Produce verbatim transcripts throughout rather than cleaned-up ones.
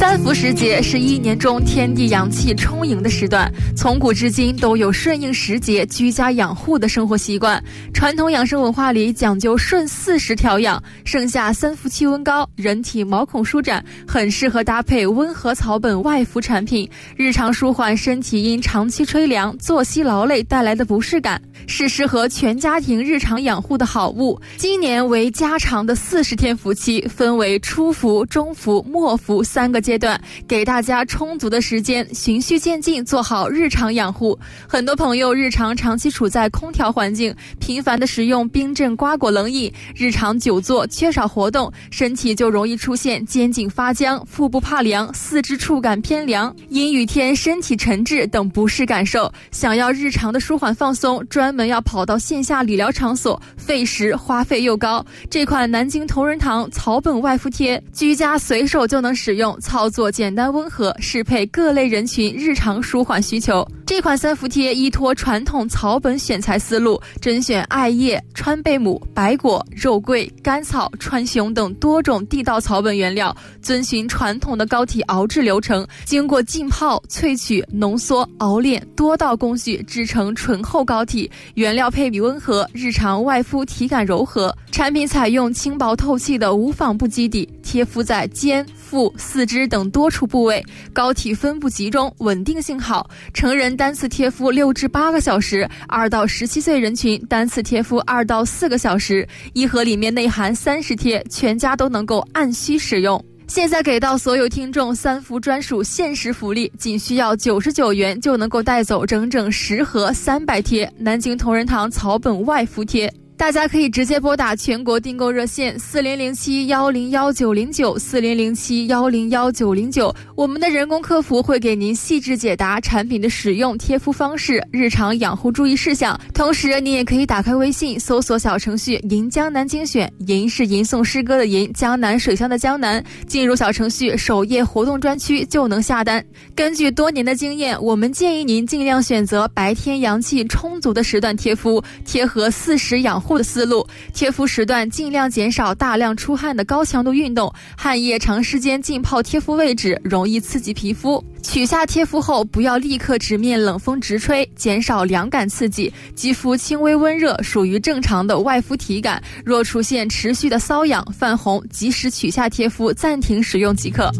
三伏时节是一年中天地阳气充盈的时段，从古至今都有顺应时节、居家养护的生活习惯。传统养生文化里讲究顺四时调养，盛夏三伏气温高，人体毛孔舒展，很适合搭配温和草本外敷产品，日常舒缓身体因长期吹凉、作息劳累带来的不适感，是适合全家庭日常养护的好物。今年为家常的四十天伏期，分为初伏、中伏、末伏三个阶段，给大家充足的时间，循序渐进做好日常养护。很多朋友日常长期处在空调环境，频繁的食用冰镇瓜果冷饮，日常久坐缺少活动，身体就容易出现肩颈发僵、腹部怕凉、四肢触感偏凉、阴雨天身体沉滞等不适感受。想要日常的舒缓放松，专门要跑到线下理疗场所，费时花费又高。这款南京同仁堂草本外敷贴，居家随手就能使用，操作简单温和，适配各类人群日常舒缓需求。这款三伏贴依托传统草本选材思路，甄选艾叶、川贝母、白果、肉桂、甘草、川芎等多种地道草本原料，遵循传统的膏体熬制流程，经过浸泡、萃取、浓缩、熬炼多道工序制成醇厚膏体，原料配比温和，日常外敷体感柔和。产品采用轻薄透气的无纺布基底，贴敷在肩、腹、四肢等多处部位，膏体分布集中，稳定性好。成人单次贴敷六至八个小时，二到十七岁人群单次贴敷二到四个小时。一盒里面内含三十贴，全家都能够按需使用。现在给到所有听众三伏专属限时福利，仅需要九十九元就能够带走整整十盒三百贴南京同仁堂草本外敷贴。大家可以直接拨打全国订购热线四零零七幺零幺九零九四零零七幺零幺九零九，我们的人工客服会给您细致解答产品的使用、贴敷方式、日常养护注意事项。同时，你也可以打开微信搜索小程序“银江南精选”，银是吟诵诗歌的银，江南水乡的江南，进入小程序首页活动专区就能下单。根据多年的经验，我们建议您尽量选择白天阳气充足的时段贴敷，贴合四时养护的思路。贴敷时段尽量减少大量出汗的高强度运动，汗液长时间浸泡贴敷位置容易刺激皮肤。取下贴敷后不要立刻直面冷风直吹，减少凉感刺激，肌肤轻微温热属于正常的外敷体感，若出现持续的瘙痒、泛红，及时取下贴敷，暂停使用即可。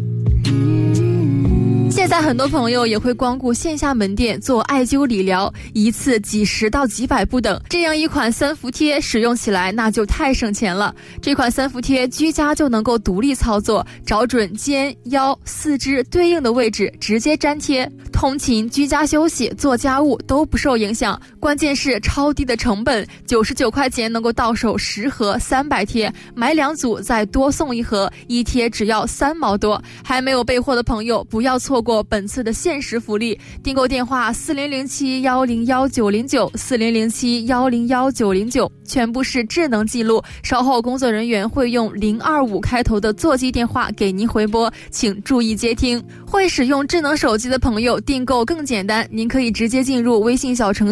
现在很多朋友也会光顾线下门店做艾灸理疗，一次几十到几百不等，这样一款三伏贴使用起来那就太省钱了。这款三伏贴居家就能够独立操作，找准肩、腰、四肢对应的位置直接粘贴，通勤、居家休息、做家务都不受影响。关键是超低的成本，九十九块钱能够到手十盒三百贴，买两组再多送一盒，一贴只要三毛多。还没有备货的朋友不要错过本次的限时福利，订购电话四零零七幺零幺九零九四零零七幺零幺九零九，全部是智能记录，稍后工作人员会用零二五开头的座机电话给您回拨，请注意接听。会使用智能手机的朋友订购更简单，您可以直接进入微信小程序